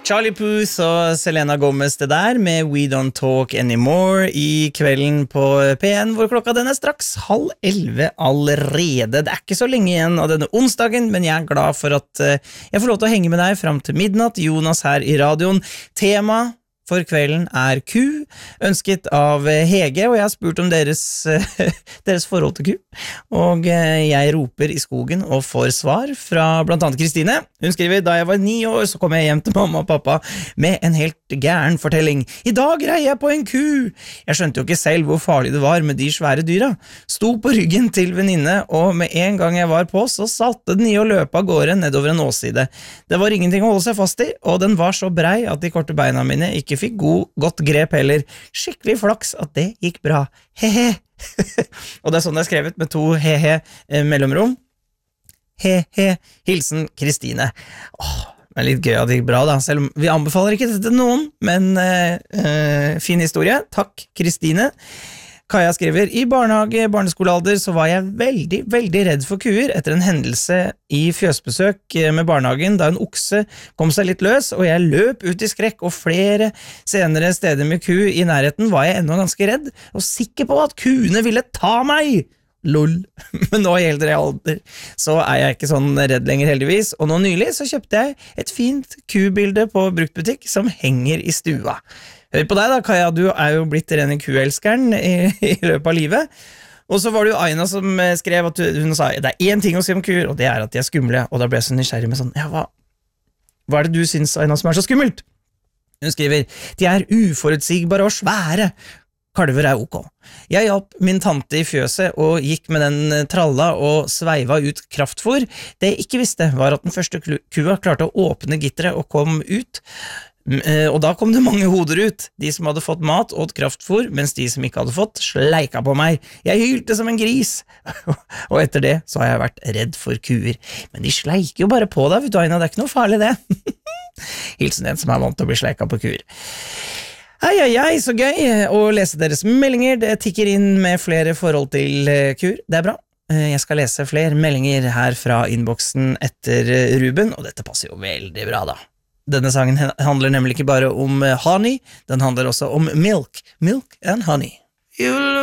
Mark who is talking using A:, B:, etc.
A: Charlie Puth og Selena Gomez det der med We Don't Talk Anymore i kvelden på P1, hvor klokka den straks 10:30 allerede. Det ikke så lenge igjen av denne onsdagen, men jeg glad for at jeg får lov til å henge med deg fram til midnatt. Jonas her i radioen. Tema for kvelden ku, ønsket av Hege, og jeg har spurt om deres forhold til ku. Og jeg roper i skogen og får svar fra blant annet Kristine. Hun skriver, da jeg var 9 år, så kom jeg hjem til mamma og pappa med en helt gæren fortelling. I dag reier jeg på en ku! Jeg skjønte jo ikke selv hvor farlig det var med de svære dyra. Sto på ryggen til venninne, og med en gang jeg var på, så satte den i å løpe av gårde nedover en åsside. Det var ingenting å holde seg fast i, og den var så brei at de korte beina mine ikke fikk godt grep heller. Skikkelig flaks at det gikk bra. Hehe. Og det sånn det skrevet med 2 hehe mellomrom. Hehe. Hilsen Kristine. Men litt gøy at det gikk bra da, selv om vi anbefaler ikke dette til noen, men fin historie. Takk, Kristine. Kaja skriver, i barneskolealder så var jeg veldig, veldig redd for kuer etter en hendelse i fjøsbesøk med barnehagen da en okse kom seg litt løs, og jeg løp ut i skrekk, og flere senere steder med ku i nærheten var jeg enda ganske redd, og sikker på at kuene ville ta meg. Lol. Men nå i eldre alder så jeg ikke sånn redd lenger heldigvis, og nå nylig så kjøpte jeg et fint kubilde på bruktbutikk som henger i stua. Hør på deg da, Kaja, du jo blitt rene kuelskeren i løpet av livet. Og så var det jo Aina som skrev at hun sa, det en ting å si om kuer, og det at de skumle, og da ble jeg så nysgjerrig med sånn, ja, hva det du synes, Aina, som så skummelt? Hun skriver, de uforutsigbare og svære, kalver ok. Jeg hjalp min tante i fjøset og gikk med den tralla og sveiva ut kraftfôr. Det jeg ikke visste var at den første kua klarte å åpne gitteret og kom ut, og da kom det mange hoder ut. De som hadde fått mat åt kraftfôr, mens de som ikke hadde fått sleika på meg. Jeg hylte som en gris. Og etter det så har jeg vært redd for kuer. Men de sleiker jo bare på deg, vet du, Aina, det ikke noe farlig det. Hilsen en som vant til å bli sleika på kuer. Hei, så gøy å lese deres meldinger. Det tikker inn med flere forhold til kur. Det bra. Jeg skal lese flere meldinger her fra innboksen etter Ruben, og dette passer jo veldig bra da. Denne sangen handler nemlig ikke bare om honey, den handler også om milk and honey.